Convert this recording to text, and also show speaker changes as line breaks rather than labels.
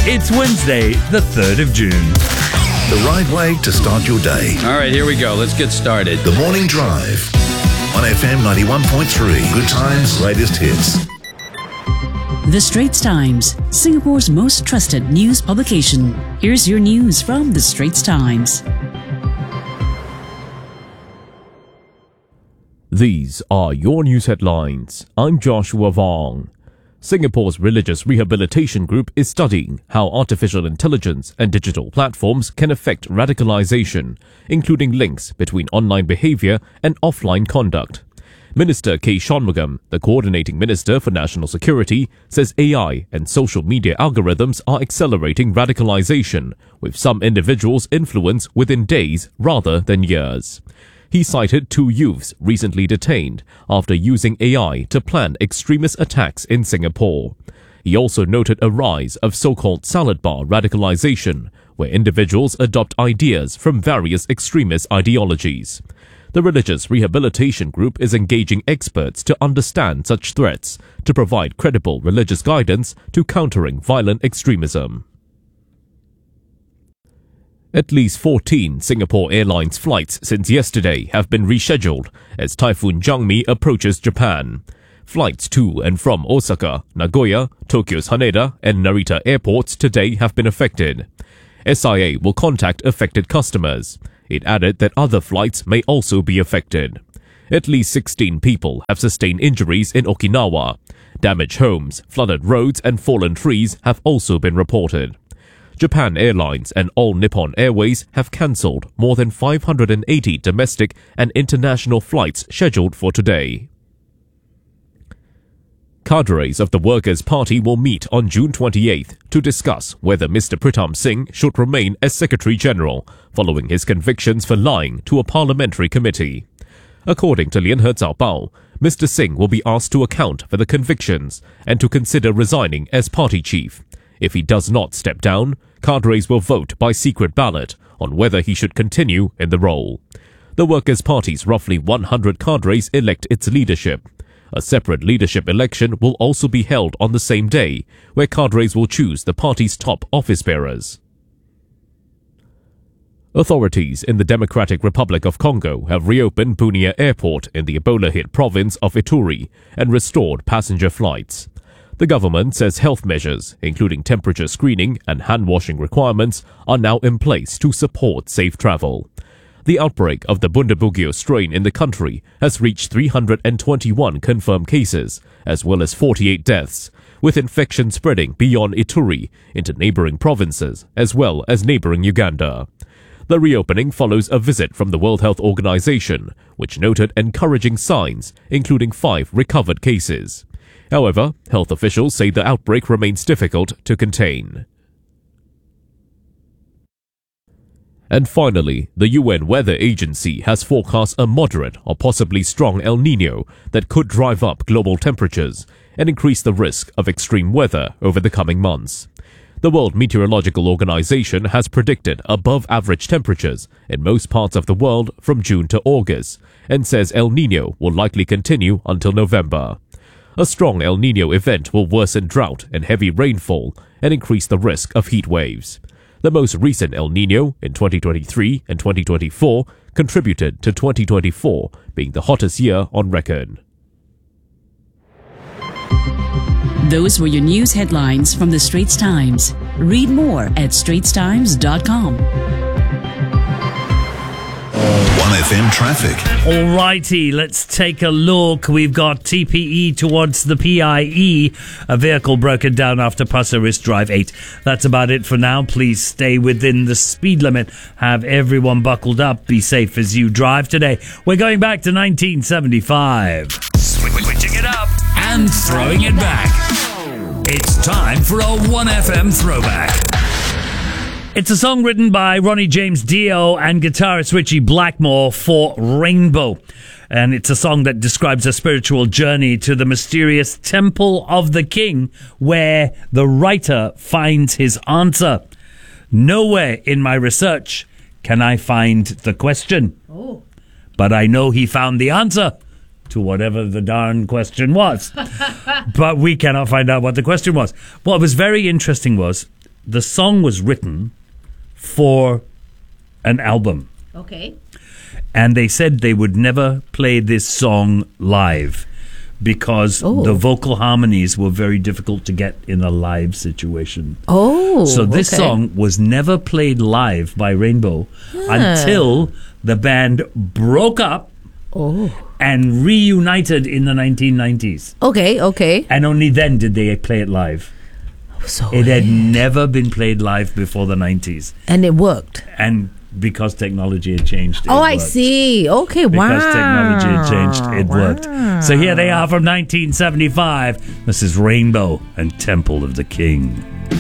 It's Wednesday, the 3rd of June.
The right way to start your day.
All right, here we go. Let's get started.
The Morning Drive on FM 91.3. Good times, latest hits.
The Straits Times, Singapore's most trusted news publication. Here's your news from The Straits Times.
These are your news headlines. I'm Joshua Vong. Singapore's Religious Rehabilitation Group is studying how artificial intelligence and digital platforms can affect radicalization, including links between online behavior and offline conduct. Minister K. Shanmugam, the Coordinating Minister for National Security, says AI and social media algorithms are accelerating radicalization, with some individuals' influence within days rather than years. He cited 2 youths recently detained after using AI to plan extremist attacks in Singapore. He also noted a rise of so-called salad bar radicalization, where individuals adopt ideas from various extremist ideologies. The Religious Rehabilitation Group is engaging experts to understand such threats to provide credible religious guidance to countering violent extremism. At least 14 Singapore Airlines flights since yesterday have been rescheduled as Typhoon Jangmi approaches Japan. Flights to and from Osaka, Nagoya, Tokyo's Haneda and Narita airports today have been affected. SIA will contact affected customers. It added that other flights may also be affected. At least 16 people have sustained injuries in Okinawa. Damaged homes, flooded roads and fallen trees have also been reported. Japan Airlines and All Nippon Airways have cancelled more than 580 domestic and international flights scheduled for today. Cadres of the Workers' Party will meet on June 28th to discuss whether Mr. Pritam Singh should remain as Secretary-General following his convictions for lying to a parliamentary committee. According to Lianhe Zaobao, Mr. Singh will be asked to account for the convictions and to consider resigning as party chief. If he does not step down, cadres will vote by secret ballot on whether he should continue in the role. The Workers' Party's roughly 100 cadres elect its leadership. A separate leadership election will also be held on the same day, where cadres will choose the party's top office bearers. Authorities in the Democratic Republic of Congo have reopened Bunia Airport in the Ebola-hit province of Ituri and restored passenger flights. The government says health measures, including temperature screening and hand-washing requirements, are now in place to support safe travel. The outbreak of the Bundibugyo strain in the country has reached 321 confirmed cases, as well as 48 deaths, with infection spreading beyond Ituri into neighboring provinces, as well as neighboring Uganda. The reopening follows a visit from the World Health Organization, which noted encouraging signs, including 5 recovered cases. However, health officials say the outbreak remains difficult to contain. And finally, the UN Weather Agency has forecast a moderate or possibly strong El Niño that could drive up global temperatures and increase the risk of extreme weather over the coming months. The World Meteorological Organization has predicted above-average temperatures in most parts of the world from June to August and says El Niño will likely continue until November. A strong El Niño event will worsen drought and heavy rainfall and increase the risk of heat waves. The most recent El Niño in 2023 and 2024 contributed to 2024 being the hottest year on record.
Those were your news headlines from The Straits Times. Read more at straitstimes.com.
1FM traffic.
Alrighty, let's take a look. We've got TPE towards the PIE. A vehicle broken down after Pasir Ris Drive 8. That's about it for now. Please stay within the speed limit. Have everyone buckled up. Be safe as you drive today. We're going back to 1975. Switching it up and throwing it back. It's time for a 1FM throwback. It's a song written by Ronnie James Dio and guitarist Richie Blackmore for Rainbow. And it's a song that describes a spiritual journey to the mysterious Temple of the King, where the writer finds his answer. Nowhere in my research can I find the question. But I know he found the answer to whatever the darn question was. But we cannot find out what the question was. What was very interesting was the song was written for an album.
Okay.
And they said they would never play this song live because the vocal harmonies were very difficult to get in a live situation.
Oh,
so this song was never played live by Rainbow until the band broke up and reunited in the 1990s.
Okay.
And only then did they play it live.
So
it had never been played live before the 90s.
And it worked.
And because technology had changed, it
I
worked.
see. Okay,
Because technology had changed, it worked. So here they are from 1975. This is Rainbow and Temple of the King.